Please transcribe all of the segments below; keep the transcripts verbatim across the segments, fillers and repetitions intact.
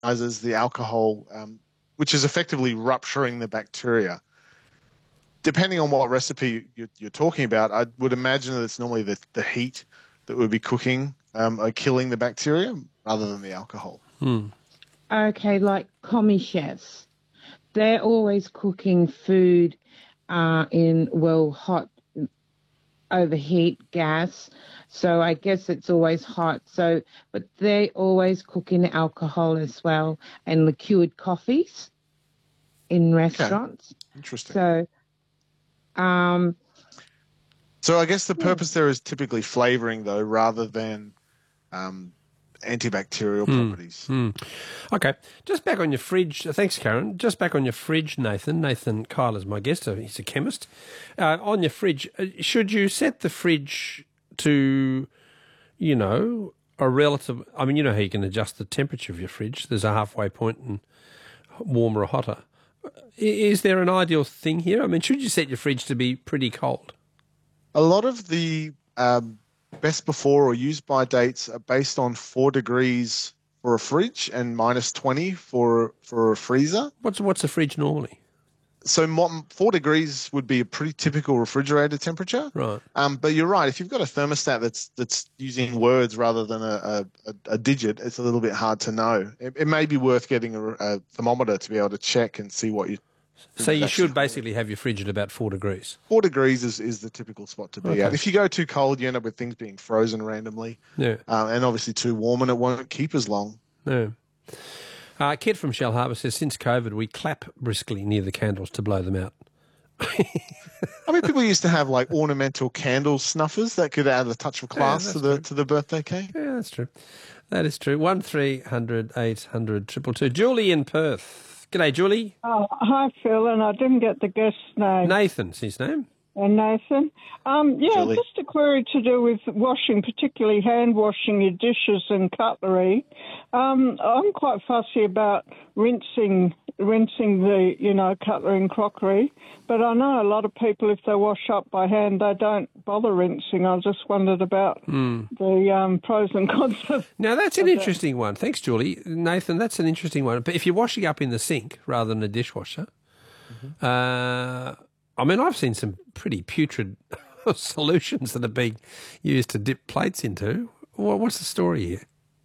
ionizes the alcohol, um, which is effectively rupturing the bacteria. Depending on what recipe you're, you're talking about, I would imagine that it's normally the, the heat that would be cooking um, or killing the bacteria rather than the alcohol. Hmm. Okay, like commie chefs, they're always cooking food uh, in, well, hot, overheat gas. So I guess it's always hot. So, but they always cook in alcohol as well and liqueured coffees in restaurants. Okay. Interesting. So, um, so I guess the purpose there is typically flavoring, though, rather than um, antibacterial Hmm. properties. Hmm. Okay. Just back on your fridge. Thanks, Karen. Just back on your fridge, Nathan. Nathan Kyle is my guest. He's a chemist. Uh, on your fridge, uh, should you set the fridge to, you know, a relative... I mean, you know how you can adjust the temperature of your fridge. There's a halfway point and warmer or hotter. Is there an ideal thing here? I mean, should you set your fridge to be pretty cold? A lot of the um, best before or used by dates are based on four degrees for a fridge and minus twenty for for a freezer. What's what's a fridge normally? So mo- four degrees would be a pretty typical refrigerator temperature. Right. Um, but you're right. If you've got a thermostat that's that's using words rather than a, a, a digit, it's a little bit hard to know. It, it may be worth getting a, a thermometer to be able to check and see what you. So you should basically have your fridge at about four degrees. Four degrees is, is the typical spot to be Okay. at. If you go too cold, you end up with things being frozen randomly. Yeah. Uh, and obviously too warm, and it won't keep as long. Yeah. Uh, Kit from Shell Harbour says, since COVID, we clap briskly near the candles to blow them out. I mean, people used to have like ornamental candle snuffers that could add a touch of class Yeah, to that's the true. to the birthday cake. Yeah, that's true. That is true. One three hundred eight hundred triple two. Julie in Perth. G'day, Julie. Oh, hi, Phil, and I didn't get the guest's name. Nathan's his name. And Nathan. Um, yeah, Julie. just a query to do with washing, particularly hand washing your dishes and cutlery. Um, I'm quite fussy about rinsing rinsing the, you know, cutlery and crockery, but I know a lot of people, if they wash up by hand, they don't bother rinsing. I just wondered about Mm. the um, pros and cons of Now, that's an of that. interesting one. Thanks, Julie. Nathan, that's an interesting one. But if you're washing up in the sink rather than a dishwasher, Mm-hmm. uh, I mean, I've seen some pretty putrid solutions that are being used to dip plates into. Wha- What's the story here?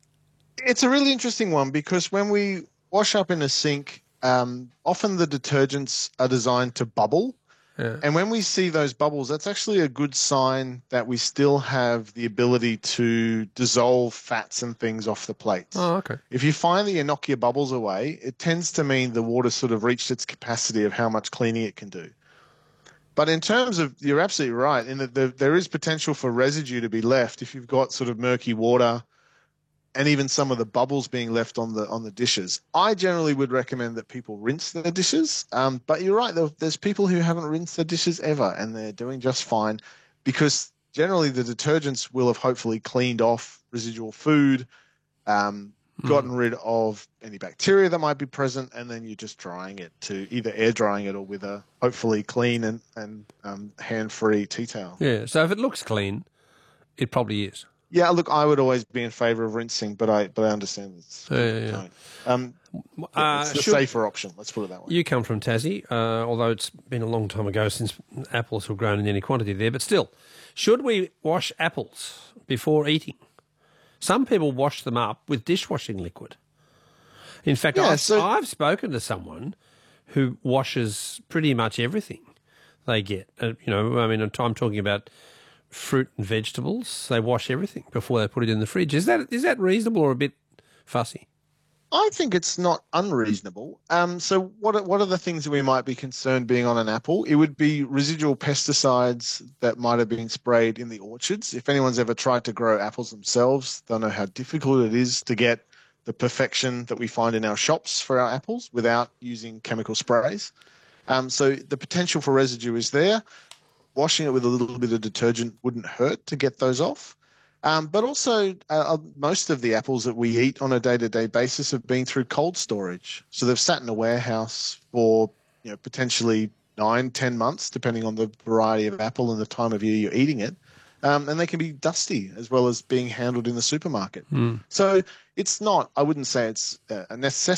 It's a really interesting one because when we wash up in a sink, um, often the detergents are designed to bubble. Yeah. And when we see those bubbles, that's actually a good sign that we still have the ability to dissolve fats and things off the plates. Oh, okay. If you find that you knock your bubbles away, it tends to mean the water's sort of reached its capacity of how much cleaning it can do. But in terms of, you're absolutely right, in that there, there is potential for residue to be left if you've got sort of murky water and even some of the bubbles being left on the on the dishes. I generally would recommend that people rinse their dishes. Um, but you're right, there, there's people who haven't rinsed their dishes ever, and they're doing just fine because generally the detergents will have hopefully cleaned off residual food, um, gotten rid of any bacteria that might be present, and then you're just drying it to either air drying it or with a hopefully clean and, and um, hand-free tea towel. Yeah, so if it looks clean, it probably is. Yeah, look, I would always be in favour of rinsing, but I but I understand it's Yeah, yeah, yeah. Um, Uh, it's the should- safer option. Let's put it that way. You come from Tassie, uh, although it's been a long time ago since apples were grown in any quantity there. But still, should we wash apples before eating? Some people wash them up with dishwashing liquid. In fact, Yeah, I've, so- I've spoken to someone who washes pretty much everything they get. Uh, you know, I mean, I'm talking about fruit and vegetables. They wash everything before they put it in the fridge. Is that is that reasonable or a bit fussy? I think it's not unreasonable. Um, so what are, what are the things that we might be concerned being on an apple? It would be residual pesticides that might have been sprayed in the orchards. If anyone's ever tried to grow apples themselves, they'll know how difficult it is to get the perfection that we find in our shops for our apples without using chemical sprays. Um, so the potential for residue is there. Washing it with a little bit of detergent wouldn't hurt to get those off. Um, but also, uh, most of the apples that we eat on a day-to-day basis have been through cold storage. So they've sat in a warehouse for, you know, potentially nine, ten months, depending on the variety of apple and the time of year you're eating it. Um, and they can be dusty as well as being handled in the supermarket. Mm. So it's not, I wouldn't say it's a necessity.